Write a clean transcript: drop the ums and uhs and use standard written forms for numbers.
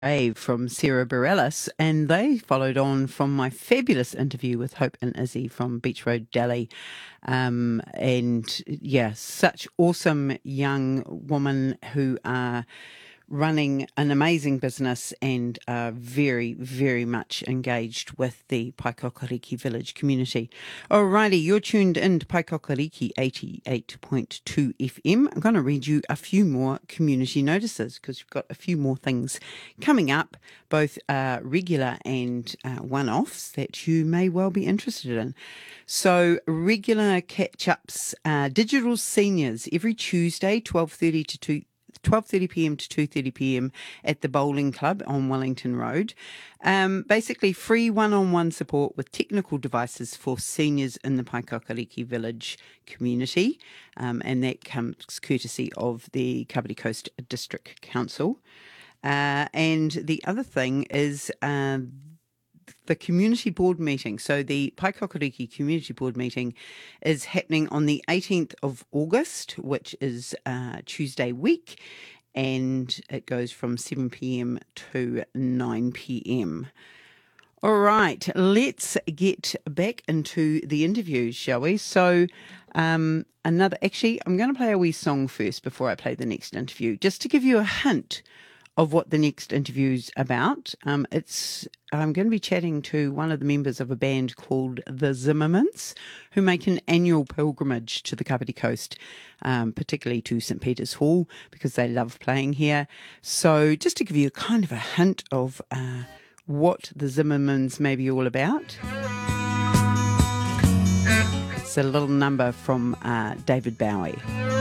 From Sarah Bareilles, and they followed on from my fabulous interview with Hope and Izzy from Beach Road Deli. And yeah, such awesome young women who are running an amazing business and are very, very much engaged with the Paikokariki village community. Alrighty, you're tuned in to Paikokariki 88.2 FM. I'm going to read you a few more community notices because we've got a few more things coming up, both regular and one-offs that you may well be interested in. So regular catch-ups, digital seniors every Tuesday, 12:30 p.m. to 2:30 p.m. at the Bowling Club on Wellington Road. Basically, free one-on-one support with technical devices for seniors in the Paikokariki village community, and that comes courtesy of the Kapiti Coast District Council. And the other thing is the community board meeting. So the Paikokariki community board meeting is happening on the 18th of August, which is Tuesday week, and it goes from 7 p.m. to 9 p.m. All right, let's get back into the interviews, shall we? So I'm going to play a wee song first before I play the next interview, just to give you a hint of what the next interview's about. I'm going to be chatting to one of the members of a band called the Zimmermans, who make an annual pilgrimage to the Kapiti Coast, particularly to St. Peter's Hall, because they love playing here. So just to give you kind of a hint of what the Zimmermans may be all about, it's a little number from David Bowie.